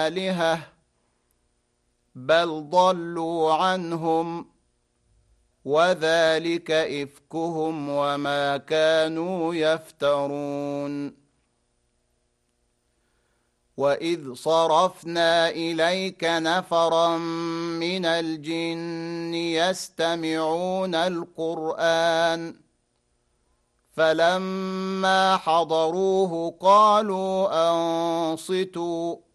آلهة بل ضلوا عنهم وذلك إفكهم وما كانوا يفترون وإذ صرفنا إليك نفرا من الجن يستمعون القرآن فلما حضروه قالوا أنصتوا